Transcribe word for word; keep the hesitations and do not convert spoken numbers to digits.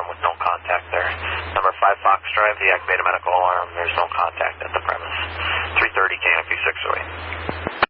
alarm with no contact there. Number five Fox Drive, deactivate a medical alarm. There's no contact at the